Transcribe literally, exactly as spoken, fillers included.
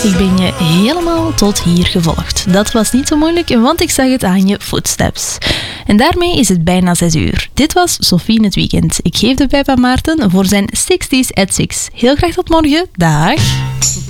Ik ben je helemaal tot hier gevolgd. Dat was niet zo moeilijk, want ik zag het aan je footsteps. En daarmee is het bijna zes uur. Dit was Sophie in het weekend. Ik geef de pijp aan Maarten voor zijn zestig's at six. Heel graag tot morgen. Dag!